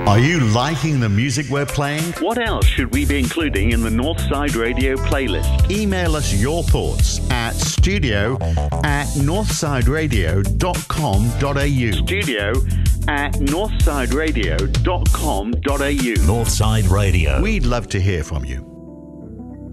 Are you liking the music we're playing? What else should we be including in the Northside Radio playlist? Email us your thoughts at studio@northsideradio.com.au. studio@northsideradio.com.au. Northside Radio. We'd love to hear from you.